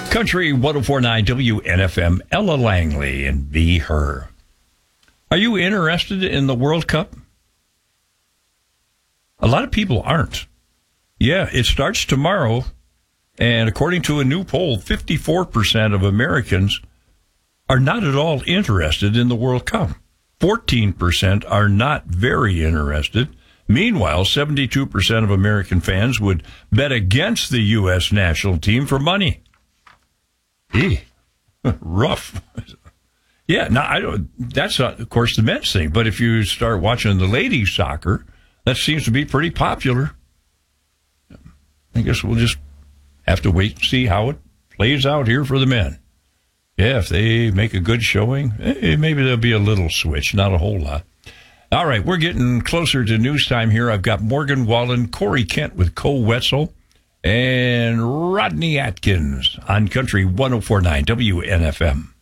Country 104.9 WNFM, Ella Langley and Be Her. Are you interested in the World Cup? A lot of people aren't. Yeah, it starts tomorrow, and according to a new poll, 54% of Americans are not at all interested in the World Cup. 14% are not very interested. Meanwhile, 72% of American fans would bet against the U.S. national team for money. Rough. Yeah, now that's of course the men's thing, but if you start watching the ladies' soccer, that seems to be pretty popular. I guess we'll just have to wait and see how it plays out here for the men. Yeah, if they make a good showing, maybe there'll be a little switch, not a whole lot. All right, we're getting closer to news time here. I've got Morgan Wallen, Corey Kent with Cole Wetzel, and Rodney Atkins on Country 104.9 WNFM.